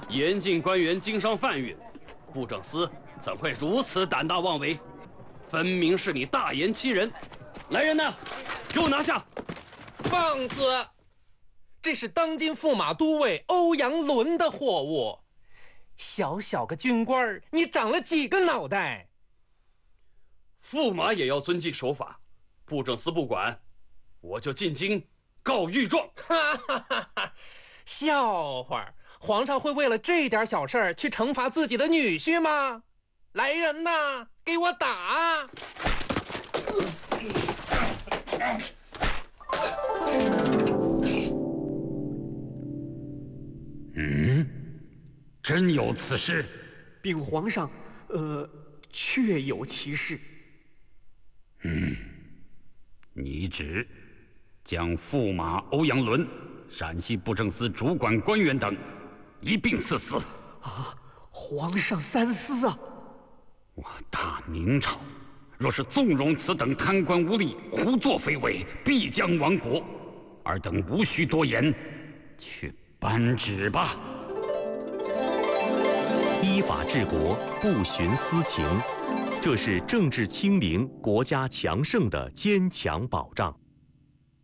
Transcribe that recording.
严禁官员经商贩运，布政司怎会如此胆大妄为？分明是你大言欺人！来人呐，给我拿下！ 放肆！这是当今驸马都尉欧阳伦的货物。小小个军官，你长了几个脑袋？ 驸马也要遵纪守法，布政司不管，我就进京告御状。 哈哈哈哈！笑话！皇上会为了这点小事儿去惩罚自己的女婿吗？来人呐，给我打！ 真有此事？ 禀皇上，确有其事。 拟旨将驸马欧阳伦、陕西布政司主管官员等一并赐死。 啊！皇上三思啊！ 我大明朝若是纵容此等贪官污吏胡作非为，必将亡国。尔等无需多言，去颁旨吧。 依法治国，不徇私情，这是政治清明、国家强盛的坚强保障。